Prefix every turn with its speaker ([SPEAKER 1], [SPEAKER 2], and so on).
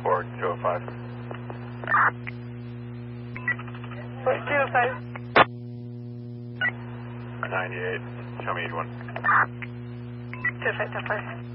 [SPEAKER 1] Board 205.
[SPEAKER 2] Board 205.
[SPEAKER 1] 98. Show me 81.
[SPEAKER 2] 25, 25.